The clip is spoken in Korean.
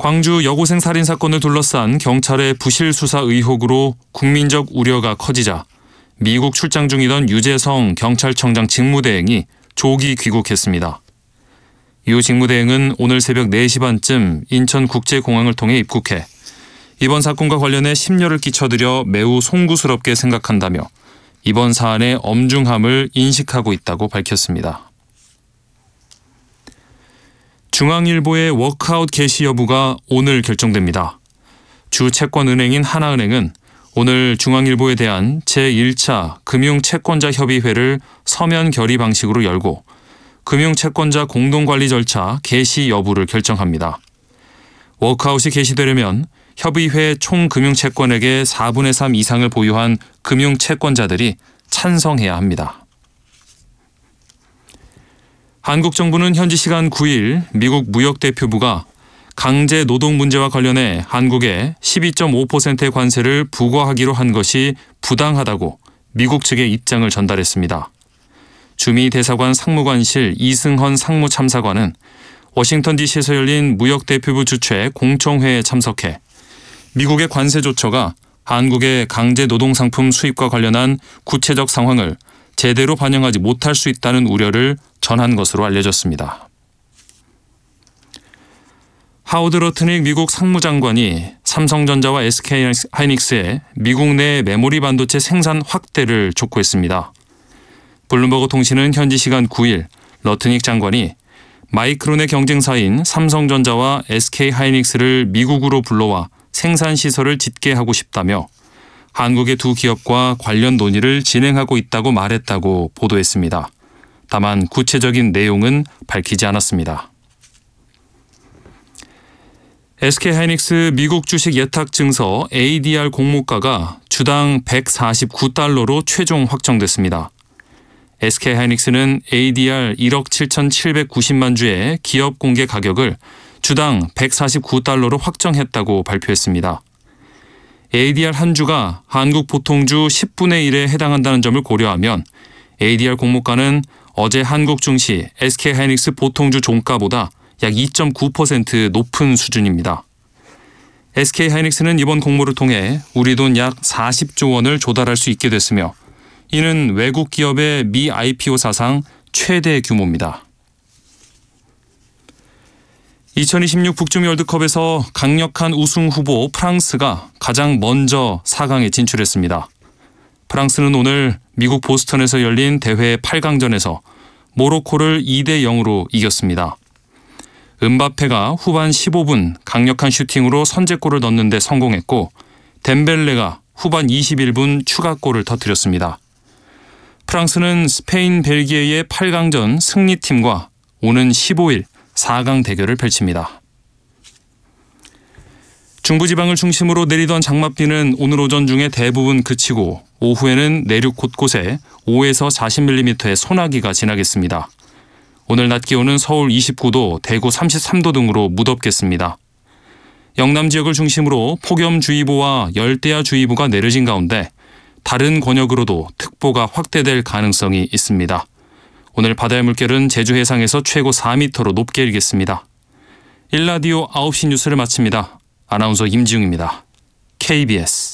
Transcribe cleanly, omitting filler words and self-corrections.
광주 여고생 살인 사건을 둘러싼 경찰의 부실 수사 의혹으로 국민적 우려가 커지자 미국 출장 중이던 유재성 경찰청장 직무대행이 조기 귀국했습니다. 이후 직무대행은 오늘 새벽 4시 반쯤 인천국제공항을 통해 입국해 이번 사건과 관련해 심려를 끼쳐드려 매우 송구스럽게 생각한다며 이번 사안의 엄중함을 인식하고 있다고 밝혔습니다. 중앙일보의 워크아웃 개시 여부가 오늘 결정됩니다. 주 채권은행인 하나은행은 오늘 중앙일보에 대한 제1차 금융채권자협의회를 서면 결의 방식으로 열고 금융채권자 공동관리 절차 개시 여부를 결정합니다. 워크아웃이 개시되려면 협의회 총 금융채권액의 4분의 3 이상을 보유한 금융채권자들이 찬성해야 합니다. 한국 정부는 현지 시간 9일 미국 무역대표부가 강제 노동 문제와 관련해 한국에 12.5%의 관세를 부과하기로 한 것이 부당하다고 미국 측의 입장을 전달했습니다. 주미 대사관 상무관실 이승헌 상무참사관은 워싱턴 DC에서 열린 무역대표부 주최 공청회에 참석해 미국의 관세 조처가 한국의 강제 노동상품 수입과 관련한 구체적 상황을 제대로 반영하지 못할 수 있다는 우려를 전한 것으로 알려졌습니다. 하워드 러트닉 미국 상무장관이 삼성전자와 SK하이닉스의 미국 내 메모리 반도체 생산 확대를 촉구했습니다. 블룸버그 통신은 현지 시간 9일 러트닉 장관이 마이크론의 경쟁사인 삼성전자와 SK하이닉스를 미국으로 불러와 생산시설을 짓게 하고 싶다며 한국의 두 기업과 관련 논의를 진행하고 있다고 말했다고 보도했습니다. 다만 구체적인 내용은 밝히지 않았습니다. SK하이닉스 미국 주식 예탁 증서 ADR 공모가가 주당 149달러로 최종 확정됐습니다. SK하이닉스는 ADR 1억 7,790만 주의 기업 공개 가격을 주당 149달러로 확정했다고 발표했습니다. ADR 한 주가 한국 보통주 10분의 1에 해당한다는 점을 고려하면 ADR 공모가는 어제 한국 증시 SK하이닉스 보통주 종가보다 약 2.9% 높은 수준입니다. SK하이닉스는 이번 공모를 통해 우리 돈 약 40조 원을 조달할 수 있게 됐으며 이는 외국 기업의 미 IPO 사상 최대 규모입니다. 2026 북중미 월드컵에서 강력한 우승 후보 프랑스가 가장 먼저 4강에 진출했습니다. 프랑스는 오늘 미국 보스턴에서 열린 대회 8강전에서 모로코를 2대 0으로 이겼습니다. 음바페가 후반 15분 강력한 슈팅으로 선제골을 넣는 데 성공했고 덴벨레가 후반 21분 추가골을 터뜨렸습니다. 프랑스는 스페인, 벨기에의 8강전 승리팀과 오는 15일 4강 대결을 펼칩니다. 중부지방을 중심으로 내리던 장맛비는 오늘 오전 중에 대부분 그치고 오후에는 내륙 곳곳에 5에서 40mm의 소나기가 지나겠습니다. 오늘 낮 기온은 서울 29도, 대구 33도 등으로 무덥겠습니다. 영남 지역을 중심으로 폭염주의보와 열대야주의보가 내려진 가운데 다른 권역으로도 특보가 확대될 가능성이 있습니다. 오늘 바다의 물결은 제주 해상에서 최고 4m로 높게 일겠습니다. 1라디오 9시 뉴스를 마칩니다. 아나운서 임지웅입니다. KBS